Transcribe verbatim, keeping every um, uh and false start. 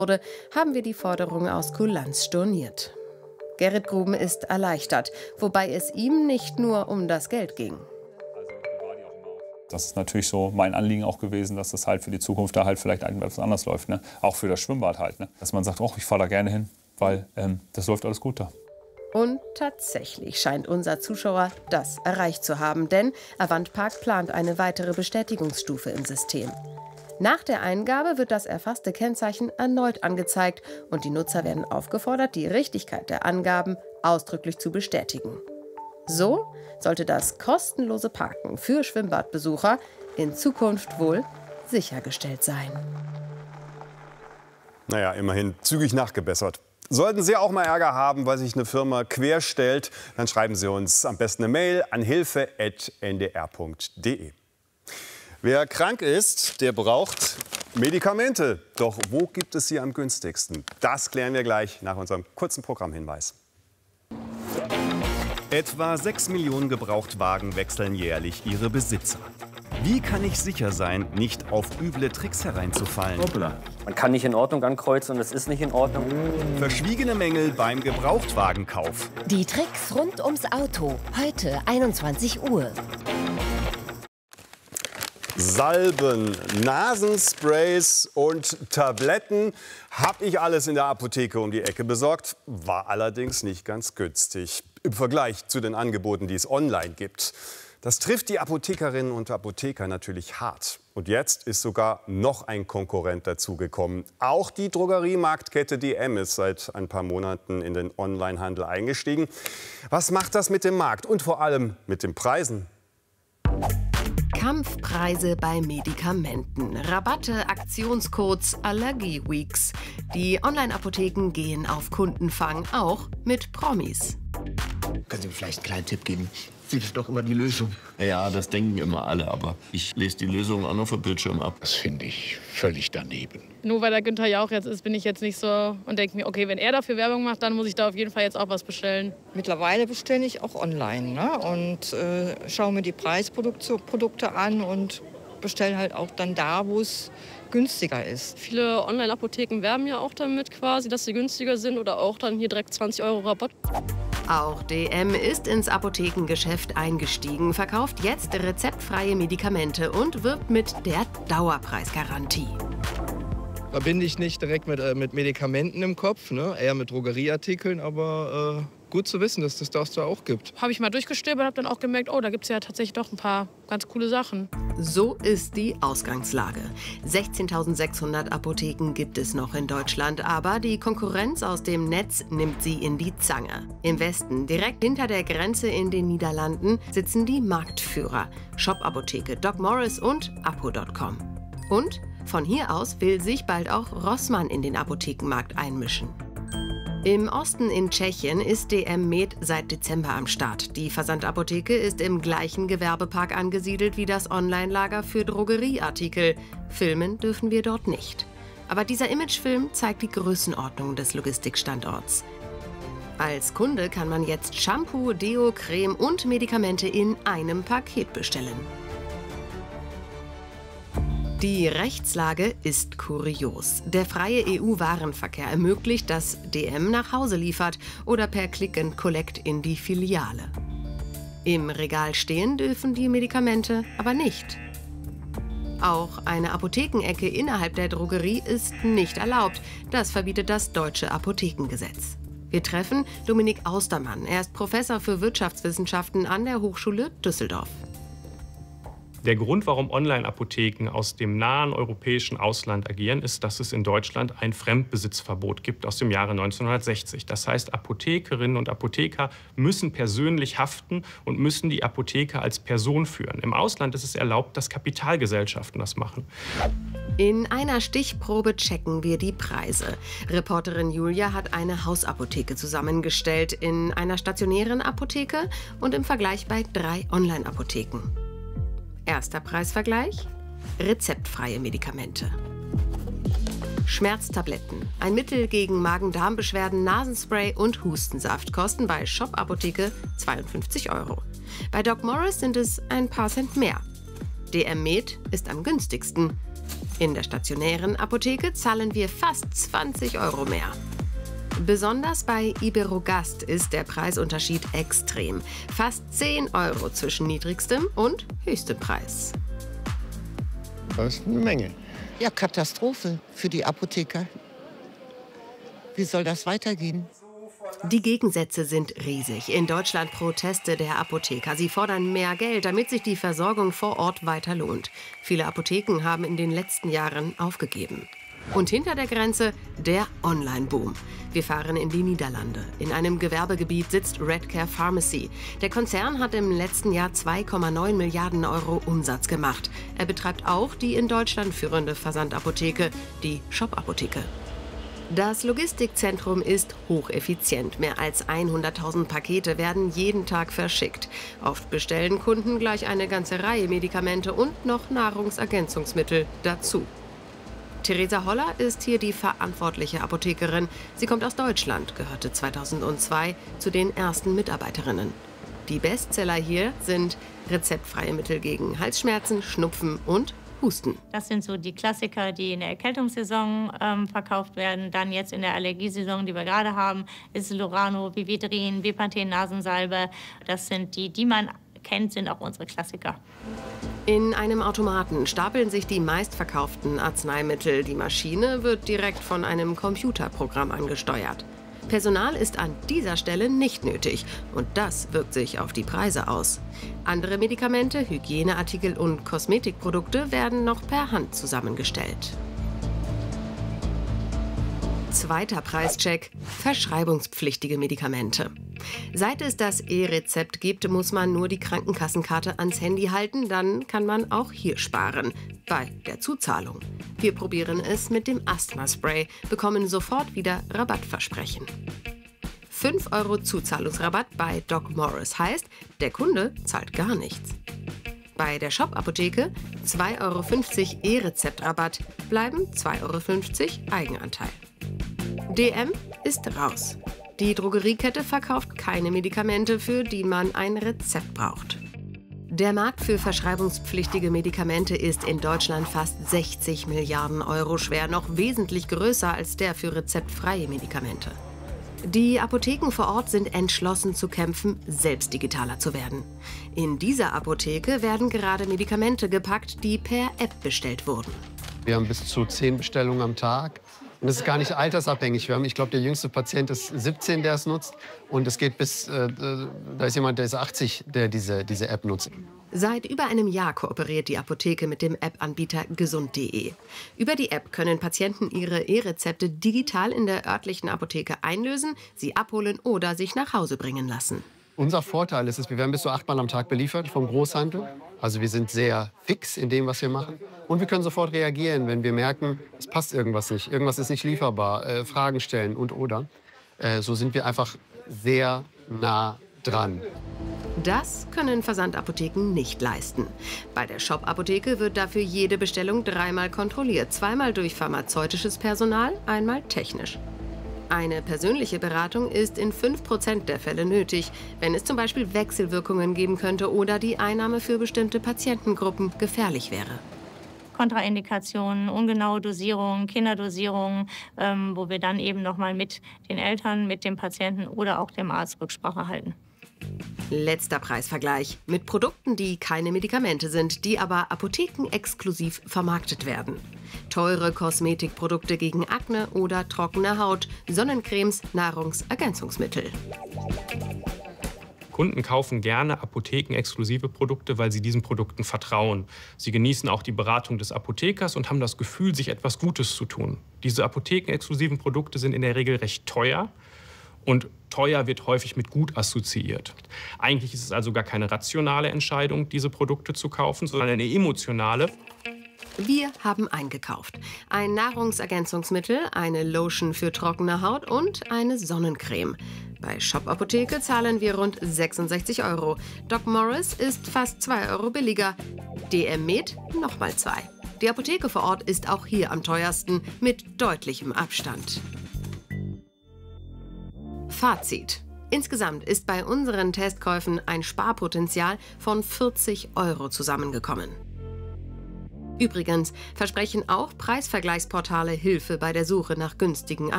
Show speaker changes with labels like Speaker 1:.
Speaker 1: wurde, haben wir die Forderung aus Kulanz storniert. Gerrit Gruben ist erleichtert, wobei es ihm nicht nur um das Geld ging.
Speaker 2: Das ist natürlich so mein Anliegen auch gewesen, dass das halt für die Zukunft da halt vielleicht etwas anders läuft. Ne? Auch für das Schwimmbad halt. Ne? Dass man sagt, oh, ich fahre da gerne hin, weil ähm, das läuft alles gut da.
Speaker 1: Und tatsächlich scheint unser Zuschauer das erreicht zu haben, denn Avantpark plant eine weitere Bestätigungsstufe im System. Nach der Eingabe wird das erfasste Kennzeichen erneut angezeigt und die Nutzer werden aufgefordert, die Richtigkeit der Angaben ausdrücklich zu bestätigen. So sollte das kostenlose Parken für Schwimmbadbesucher in Zukunft wohl sichergestellt sein.
Speaker 3: Naja, immerhin zügig nachgebessert. Sollten Sie auch mal Ärger haben, weil sich eine Firma querstellt, dann schreiben Sie uns am besten eine Mail an hilfe at n d r punkt d e. Wer krank ist, der braucht Medikamente. Doch wo gibt es sie am günstigsten? Das klären wir gleich nach unserem kurzen Programmhinweis. Etwa sechs Millionen Gebrauchtwagen wechseln jährlich ihre Besitzer. Wie kann ich sicher sein, nicht auf üble Tricks hereinzufallen?
Speaker 4: Hoppla. Man kann nicht in Ordnung ankreuzen und es ist nicht in Ordnung.
Speaker 3: Verschwiegene Mängel beim Gebrauchtwagenkauf.
Speaker 5: Die Tricks rund ums Auto. Heute einundzwanzig Uhr.
Speaker 3: Salben, Nasensprays und Tabletten habe ich alles in der Apotheke um die Ecke besorgt. War allerdings nicht ganz günstig im Vergleich zu den Angeboten, die es online gibt. Das trifft die Apothekerinnen und Apotheker natürlich hart. Und jetzt ist sogar noch ein Konkurrent dazugekommen. Auch die Drogeriemarktkette D M ist seit ein paar Monaten in den Onlinehandel eingestiegen. Was macht das mit dem Markt und vor allem mit den Preisen?
Speaker 1: Kampfpreise bei Medikamenten, Rabatte, Aktionscodes, Allergie-Weeks. Die Online-Apotheken gehen auf Kundenfang, auch mit Promis.
Speaker 6: Können Sie mir vielleicht einen kleinen Tipp geben? Sie ist doch immer die Lösung.
Speaker 7: Ja, das denken immer alle, aber ich lese die Lösung auch noch vom Bildschirm ab.
Speaker 6: Das finde ich völlig daneben.
Speaker 8: Nur weil der Günther Jauch jetzt ist, bin ich jetzt nicht so und denke mir, okay, wenn er dafür Werbung macht, dann muss ich da auf jeden Fall jetzt auch was bestellen.
Speaker 9: Mittlerweile bestelle ich auch online, ne? Und äh, schaue mir die Preisprodukte an und bestelle halt auch dann da, wo es günstiger ist.
Speaker 8: Viele Online-Apotheken werben ja auch damit quasi, dass sie günstiger sind oder auch dann hier direkt zwanzig Euro Rabatt.
Speaker 1: Auch D M ist ins Apothekengeschäft eingestiegen, verkauft jetzt rezeptfreie Medikamente und wirbt mit der Dauerpreisgarantie.
Speaker 10: Verbinde ich nicht direkt mit, äh, mit Medikamenten im Kopf, ne? Eher mit Drogerieartikeln, aber äh, gut zu wissen, dass das das da auch gibt.
Speaker 8: Habe ich mal durchgestöbert und habe dann auch gemerkt, oh, da gibt es ja tatsächlich doch ein paar ganz coole Sachen.
Speaker 1: So ist die Ausgangslage. sechzehntausendsechshundert Apotheken gibt es noch in Deutschland, aber die Konkurrenz aus dem Netz nimmt sie in die Zange. Im Westen, direkt hinter der Grenze in den Niederlanden, sitzen die Marktführer. Shop-Apotheke, Doc Morris und apo punkt com. Und von hier aus will sich bald auch Rossmann in den Apothekenmarkt einmischen. Im Osten in Tschechien ist D M Med seit Dezember am Start. Die Versandapotheke ist im gleichen Gewerbepark angesiedelt wie das Online-Lager für Drogerieartikel. Filmen dürfen wir dort nicht. Aber dieser Imagefilm zeigt die Größenordnung des Logistikstandorts. Als Kunde kann man jetzt Shampoo, Deo, Creme und Medikamente in einem Paket bestellen. Die Rechtslage ist kurios. Der freie E U-Warenverkehr ermöglicht, dass D M nach Hause liefert oder per Click and Collect in die Filiale. Im Regal stehen dürfen die Medikamente aber nicht. Auch eine Apothekenecke innerhalb der Drogerie ist nicht erlaubt. Das verbietet das deutsche Apothekengesetz. Wir treffen Dominik Austermann. Er ist Professor für Wirtschaftswissenschaften an der Hochschule Düsseldorf.
Speaker 11: Der Grund, warum Online-Apotheken aus dem nahen europäischen Ausland agieren, ist, dass es in Deutschland ein Fremdbesitzverbot gibt aus dem Jahre neunzehnhundertsechzig. Das heißt, Apothekerinnen und Apotheker müssen persönlich haften und müssen die Apotheke als Person führen. Im Ausland ist es erlaubt, dass Kapitalgesellschaften das machen.
Speaker 1: In einer Stichprobe checken wir die Preise. Reporterin Julia hat eine Hausapotheke zusammengestellt in einer stationären Apotheke und im Vergleich bei drei Online-Apotheken. Erster Preisvergleich: rezeptfreie Medikamente. Schmerztabletten, ein Mittel gegen Magen-Darm-Beschwerden, Nasenspray und Hustensaft kosten bei Shop-Apotheke zweiundfünfzig Euro. Bei Doc Morris sind es ein paar Cent mehr. D M Med ist am günstigsten. In der stationären Apotheke zahlen wir fast zwanzig Euro mehr. Besonders bei Iberogast ist der Preisunterschied extrem. Fast zehn Euro zwischen niedrigstem und höchstem Preis.
Speaker 6: Das ist eine Menge.
Speaker 12: Ja, Katastrophe für die Apotheker. Wie soll das weitergehen?
Speaker 1: Die Gegensätze sind riesig. In Deutschland Proteste der Apotheker. Sie fordern mehr Geld, damit sich die Versorgung vor Ort weiter lohnt. Viele Apotheken haben in den letzten Jahren aufgegeben. Und hinter der Grenze der Online-Boom. Wir fahren in die Niederlande. In einem Gewerbegebiet sitzt Redcare Pharmacy. Der Konzern hat im letzten Jahr zwei Komma neun Milliarden Euro Umsatz gemacht. Er betreibt auch die in Deutschland führende Versandapotheke, die Shop-Apotheke. Das Logistikzentrum ist hocheffizient. Mehr als hunderttausend Pakete werden jeden Tag verschickt. Oft bestellen Kunden gleich eine ganze Reihe Medikamente und noch Nahrungsergänzungsmittel dazu. Theresa Holler ist hier die verantwortliche Apothekerin. Sie kommt aus Deutschland, gehörte zweitausendzwei zu den ersten Mitarbeiterinnen. Die Bestseller hier sind rezeptfreie Mittel gegen Halsschmerzen, Schnupfen und Husten.
Speaker 13: Das sind so die Klassiker, die in der Erkältungssaison ähm, verkauft werden. Dann jetzt in der Allergiesaison, die wir gerade haben, ist Lorano, Vividrin, Bepanthen, Nasensalbe. Das sind die, die man kennt, sind auch unsere Klassiker.
Speaker 1: In einem Automaten stapeln sich die meistverkauften Arzneimittel. Die Maschine wird direkt von einem Computerprogramm angesteuert. Personal ist an dieser Stelle nicht nötig und das wirkt sich auf die Preise aus. Andere Medikamente, Hygieneartikel und Kosmetikprodukte werden noch per Hand zusammengestellt. Zweiter Preischeck: verschreibungspflichtige Medikamente. Seit es das E-Rezept gibt, muss man nur die Krankenkassenkarte ans Handy halten, dann kann man auch hier sparen, bei der Zuzahlung. Wir probieren es mit dem Asthma-Spray, bekommen sofort wieder Rabattversprechen. fünf Euro Zuzahlungsrabatt bei Doc Morris heißt, der Kunde zahlt gar nichts. Bei der Shop-Apotheke zwei Euro fünfzig E-Rezept-Rabatt, bleiben zwei Euro fünfzig Eigenanteil. D M ist raus. Die Drogeriekette verkauft keine Medikamente, für die man ein Rezept braucht. Der Markt für verschreibungspflichtige Medikamente ist in Deutschland fast sechzig Milliarden Euro schwer, noch wesentlich größer als der für rezeptfreie Medikamente. Die Apotheken vor Ort sind entschlossen zu kämpfen, selbst digitaler zu werden. In dieser Apotheke werden gerade Medikamente gepackt, die per App bestellt wurden.
Speaker 14: Wir haben bis zu zehn Bestellungen am Tag. Und das ist gar nicht altersabhängig. Wir haben, ich glaube, der jüngste Patient ist siebzehn, der es nutzt. Und es geht bis, äh, da ist jemand, der ist achtzig, der diese, diese App nutzt.
Speaker 1: Seit über einem Jahr kooperiert die Apotheke mit dem App-Anbieter gesund punkt de. Über die App können Patienten ihre E-Rezepte digital in der örtlichen Apotheke einlösen, sie abholen oder sich nach Hause bringen lassen.
Speaker 14: Unser Vorteil ist, wir werden bis zu achtmal am Tag beliefert vom Großhandel. Also wir sind sehr fix in dem, was wir machen. Und wir können sofort reagieren, wenn wir merken, es passt irgendwas nicht, irgendwas ist nicht lieferbar, äh, Fragen stellen und oder. Äh, so sind wir einfach sehr nah dran.
Speaker 1: Das können Versandapotheken nicht leisten. Bei der Shop-Apotheke wird dafür jede Bestellung dreimal kontrolliert. Zweimal durch pharmazeutisches Personal, einmal technisch. Eine persönliche Beratung ist in fünf Prozent der Fälle nötig, wenn es zum Beispiel Wechselwirkungen geben könnte oder die Einnahme für bestimmte Patientengruppen gefährlich wäre.
Speaker 13: Kontraindikationen, ungenaue Dosierungen, Kinderdosierungen, ähm, wo wir dann eben noch mal mit den Eltern, mit dem Patienten oder auch dem Arzt Rücksprache halten.
Speaker 1: Letzter Preisvergleich mit Produkten, die keine Medikamente sind, die aber apothekenexklusiv vermarktet werden. Teure Kosmetikprodukte gegen Akne oder trockene Haut, Sonnencremes, Nahrungsergänzungsmittel.
Speaker 11: Kunden kaufen gerne apothekenexklusive Produkte, weil sie diesen Produkten vertrauen. Sie genießen auch die Beratung des Apothekers und haben das Gefühl, sich etwas Gutes zu tun. Diese apothekenexklusiven Produkte sind in der Regel recht teuer. Und teuer wird häufig mit gut assoziiert. Eigentlich ist es also gar keine rationale Entscheidung, diese Produkte zu kaufen, sondern eine emotionale.
Speaker 1: Wir haben eingekauft. Ein Nahrungsergänzungsmittel, eine Lotion für trockene Haut und eine Sonnencreme. Bei Shop Apotheke zahlen wir rund sechsundsechzig Euro. Doc Morris ist fast zwei Euro billiger. D M Med nochmal zwei. Die Apotheke vor Ort ist auch hier am teuersten, mit deutlichem Abstand. Fazit. Insgesamt ist bei unseren Testkäufen ein Sparpotenzial von vierzig Euro zusammengekommen. Übrigens versprechen auch Preisvergleichsportale Hilfe bei der Suche nach günstigen